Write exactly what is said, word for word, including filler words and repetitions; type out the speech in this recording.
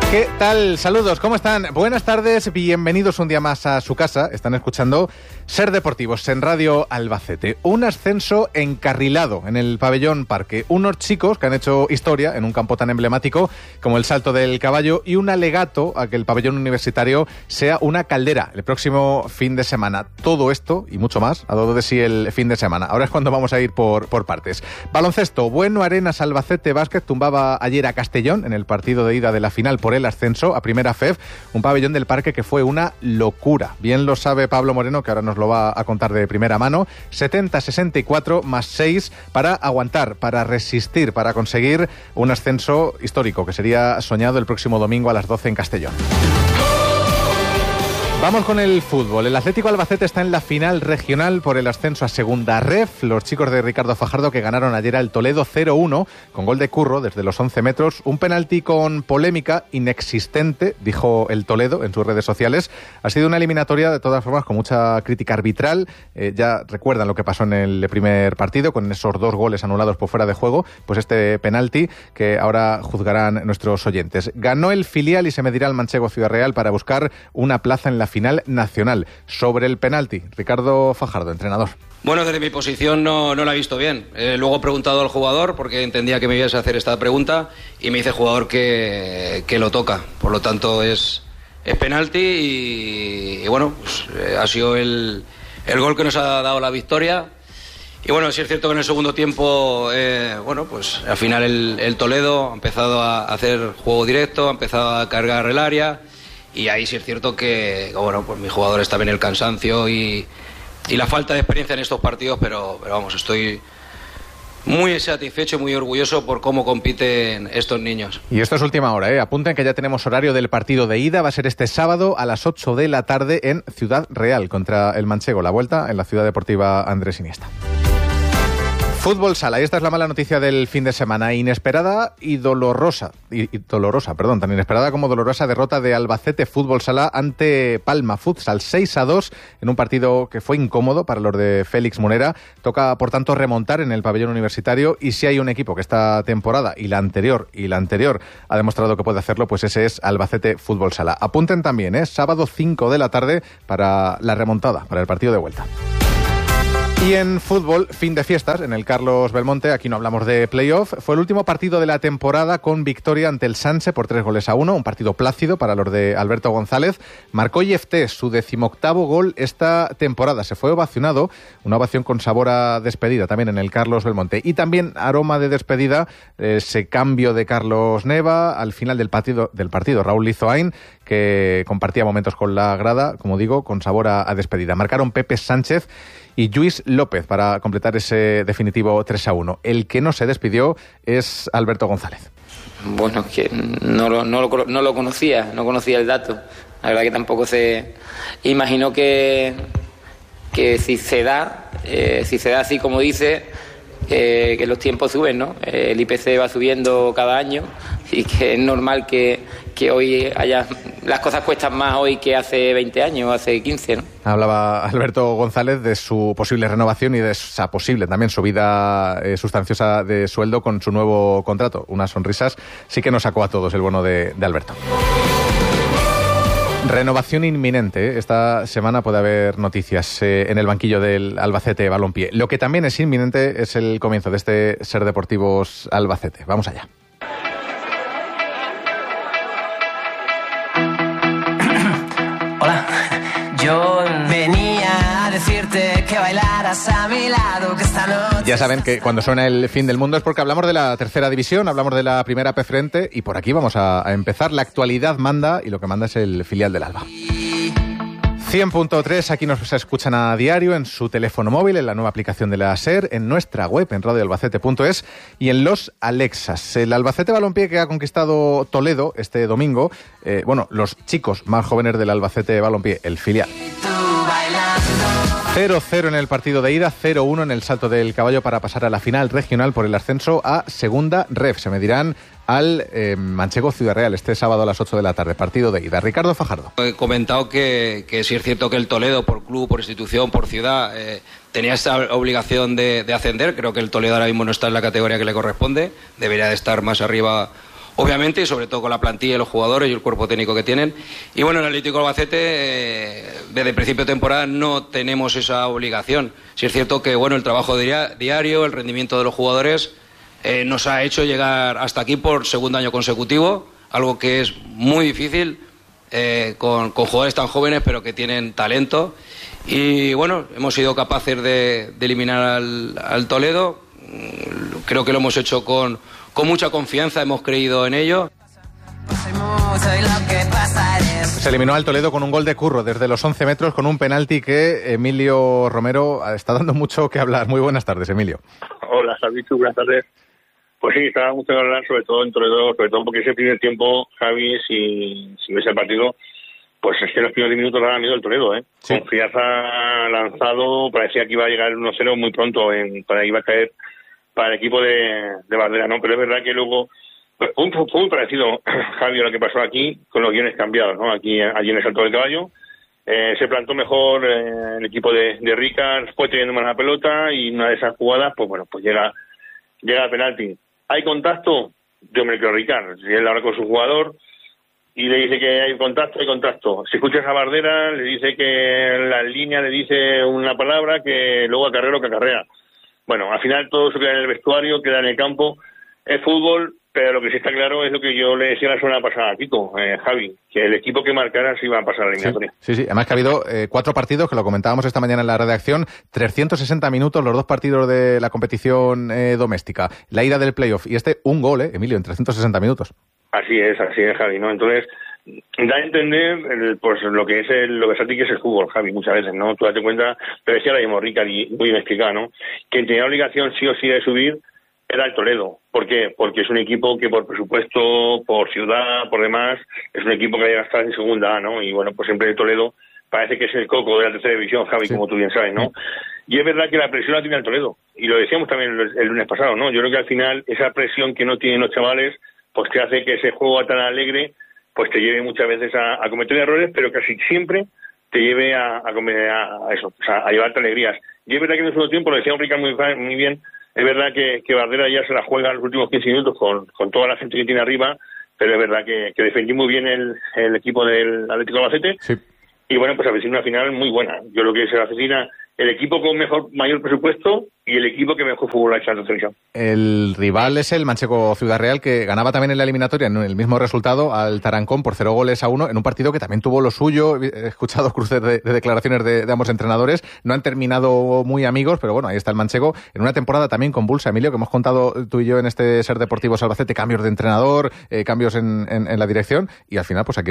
¿Qué tal? Saludos, ¿cómo están? Buenas tardes, bienvenidos un día más a su casa. Están escuchando Ser Deportivos en Radio Albacete. Un ascenso encarrilado en el pabellón Parque. Unos chicos que han hecho historia en un campo tan emblemático como el Salto del Caballo y un alegato a que el pabellón universitario sea una caldera el próximo fin de semana. Todo esto y mucho más ha dado de sí el fin de semana. Ahora es cuando vamos a ir por, por partes. Baloncesto, Bueno Arenas Albacete Básquet tumbaba ayer a Castellón en el partido de ida de la final por el ascenso a Primera F E F, un pabellón del Parque que fue una locura. Bien lo sabe Pablo Moreno, que ahora nos lo va a contar de primera mano. setenta sesenta y cuatro más seis para aguantar, para resistir, para conseguir un ascenso histórico que sería soñado el próximo domingo a las doce en Castellón. Vamos con el fútbol. El Atlético Albacete está en la final regional por el ascenso a Segunda Ref. Los chicos de Ricardo Fajardo que ganaron ayer al Toledo cero uno con gol de Curro desde los once metros. Un penalti con polémica inexistente, dijo el Toledo en sus redes sociales. Ha sido una eliminatoria de todas formas con mucha crítica arbitral. Eh, ya recuerdan lo que pasó en el primer partido con esos dos goles anulados por fuera de juego. Pues este penalti que ahora juzgarán nuestros oyentes. Ganó el filial y se medirá al manchego Ciudad Real para buscar una plaza en la final nacional. Sobre el penalti, Ricardo Fajardo, entrenador. Bueno, desde mi posición no, no la he visto bien. Eh, luego he preguntado al jugador porque entendía que me ibas a hacer esta pregunta y me dice el jugador que, que lo toca. Por lo tanto es, es penalti y, y bueno, pues, eh, ha sido el, el gol que nos ha dado la victoria. Y bueno, sí es cierto que en el segundo tiempo, eh, bueno, pues al final el, el Toledo ha empezado a hacer juego directo, ha empezado a cargar el área. Y ahí sí es cierto que, bueno, pues mis jugadores también el cansancio y, y la falta de experiencia en estos partidos, pero, pero vamos, estoy muy satisfecho y muy orgulloso por cómo compiten estos niños. Y esto es última hora, ¿eh? Apunten que ya tenemos horario del partido de ida, va a ser este sábado a las ocho de la tarde en Ciudad Real contra el Manchego, la vuelta en la Ciudad Deportiva Andrés Iniesta. Fútbol sala, y esta es la mala noticia del fin de semana. Inesperada y dolorosa, y, y dolorosa, perdón, tan inesperada como dolorosa derrota de Albacete Fútbol Sala ante Palma Futsal, seis a dos en un partido que fue incómodo para los de Félix Munera. Toca, por tanto, remontar en el pabellón universitario y si hay un equipo que esta temporada y la anterior y la anterior ha demostrado que puede hacerlo, pues ese es Albacete Fútbol Sala. Apunten también, ¿eh? Sábado cinco de la tarde para la remontada, para el partido de vuelta. Y en fútbol, fin de fiestas, en el Carlos Belmonte, aquí no hablamos de playoff, fue el último partido de la temporada con victoria ante el Sanse por tres goles a uno, un partido plácido para los de Alberto González. Marcó Yeftés su decimoctavo gol esta temporada, se fue ovacionado, una ovación con sabor a despedida también en el Carlos Belmonte. Y también aroma de despedida, ese cambio de Carlos Neva al final del partido, del partido Raúl Lizoain, que compartía momentos con la grada, como digo, con sabor a, a despedida. Marcaron Pepe Sánchez y Lluís López para completar ese definitivo tres a uno. El que no se despidió es Alberto González. Bueno, es que no lo, no lo, no lo conocía, no conocía el dato. La verdad que tampoco se imaginó que, que si se da, eh, si se da así como dice, eh, que los tiempos suben, ¿no? Eh, el I P C va subiendo cada año y que es normal que, que hoy haya, las cosas cuestan más hoy que hace veinte años o hace quince, ¿no? Hablaba Alberto González de su posible renovación y de esa posible también subida eh, sustanciosa de sueldo con su nuevo contrato. Unas sonrisas sí que nos sacó a todos el bono de, de Alberto. Renovación inminente, ¿eh? Esta semana puede haber noticias eh, en el banquillo del Albacete Balompié. Lo que también es inminente es el comienzo de este Ser Deportivos Albacete. Vamos allá. Hola, yo venía a decirte que bailaras a mi lado, que esta noche... Ya saben que cuando suena el fin del mundo es porque hablamos de la tercera división, hablamos de la primera preferente y por aquí vamos a, a empezar. La actualidad manda y lo que manda es el filial del Alba. cien punto tres, aquí nos escuchan a diario en su teléfono móvil, en la nueva aplicación de la SER, en nuestra web, en radio albacete punto es y en los Alexas. El Albacete Balompié que ha conquistado Toledo este domingo, eh, bueno, los chicos más jóvenes del Albacete Balompié, el filial. cero cero en el partido de ida, cero uno en el Salto del Caballo para pasar a la final regional por el ascenso a Segunda Ref. Se medirán al eh, Manchego Ciudad Real este sábado a las ocho de la tarde, partido de ida. Ricardo Fajardo. He comentado que, que sí es cierto que el Toledo, por club, por institución, por ciudad, eh, tenía esa obligación de, de ascender. Creo que el Toledo ahora mismo no está en la categoría que le corresponde, debería de estar más arriba obviamente, y sobre todo con la plantilla y los jugadores y el cuerpo técnico que tienen. Y bueno, el Atlético Albacete, eh, desde el principio de temporada no tenemos esa obligación. Si es cierto que bueno, el trabajo diario, el rendimiento de los jugadores eh, nos ha hecho llegar hasta aquí por segundo año consecutivo, algo que es muy difícil eh, con, con jugadores tan jóvenes pero que tienen talento. Y bueno, hemos sido capaces de, de eliminar al, al Toledo. Creo que lo hemos hecho con, con mucha confianza, hemos creído en ello. Se eliminó al Toledo con un gol de Curro desde los once metros con un penalti que Emilio Romero está dando mucho que hablar. Muy buenas tardes, Emilio. Hola, Salvichu, buenas tardes. Pues sí, estaba mucho que hablar, sobre todo en Toledo, sobre todo porque ese primer tiempo, Javi, si, si ves el partido, pues es que en los primeros minutos daba miedo el Toledo, ¿eh? Sí. Confianza lanzado, parecía que iba a llegar el uno cero muy pronto, en, para iba a caer para el equipo de, de Bandera, ¿no? Pero es verdad que luego pues, fue, fue muy parecido, Javi, a lo que pasó aquí, con los guiones cambiados, ¿no? Aquí, allí en el Salto del Caballo, eh, se plantó mejor eh, el equipo de, de Ricard, fue teniendo más la pelota y una de esas jugadas, pues bueno, pues llega, llega el penalti. ¿Hay contacto? Yo me creo Ricard, si él habla con su jugador y le dice que hay contacto, hay contacto. Si escuchas a Bardera, le dice que la línea le dice una palabra que luego acarrea lo que acarrea. Bueno, al final todo eso queda en el vestuario, queda en el campo. Es fútbol, pero lo que sí está claro es lo que yo le decía la semana pasada a Kiko, eh, Javi, que el equipo que marcara se iba a pasar a la eliminatoria. Sí, sí, sí. Además que ha habido eh, cuatro partidos, que lo comentábamos esta mañana en la redacción, trescientos sesenta minutos los dos partidos de la competición eh, doméstica. La ida del playoff y este, un gol, eh, Emilio, en trescientos sesenta minutos. Así es, así es, Javi, ¿no? Entonces, da a entender el, pues lo que es el, lo versátil que es el fútbol, Javi, muchas veces, ¿no? Tú date cuenta, pero decía la mismo Ricard y muy bien explicado, ¿no? Que tenía obligación sí o sí de subir era el Toledo. ¿Por qué? Porque es un equipo que por presupuesto, por ciudad, por demás, es un equipo que llega a estar en segunda A, ¿no? Y bueno, pues siempre el Toledo parece que es el coco de la tercera división, Javi, sí, como tú bien sabes, ¿no? Y es verdad que la presión la tiene el Toledo. Y lo decíamos también el, el lunes pasado, ¿no? Yo creo que al final esa presión que no tienen los chavales pues te hace que ese juego tan alegre pues te lleve muchas veces a, a cometer errores, pero casi siempre te lleve a, a, comer, a, a eso, o sea, a llevarte alegrías. Y es verdad que en el segundo tiempo, lo decía Ricard muy, muy bien, es verdad que, que Bardera ya se la juega en los últimos quince minutos con, con toda la gente que tiene arriba, pero es verdad que, que defendió muy bien el, el equipo del Atlético Albacete. Sí. Y bueno, pues avecina una final muy buena. Yo creo que se avecina el equipo con mejor mayor presupuesto y el equipo que mejor fútbol ha hecho en la televisión. El rival es el Manchego Ciudad Real, que ganaba también en la eliminatoria en el mismo resultado al Tarancón por cero goles a uno, en un partido que también tuvo lo suyo. He escuchado cruces de, de declaraciones de, de ambos entrenadores. No han terminado muy amigos, pero bueno, ahí está el Manchego. En una temporada también convulsa, Emilio, que hemos contado tú y yo en este Ser Deportivo Albacete, cambios de entrenador, eh, cambios en, en, en la dirección, y al final pues aquí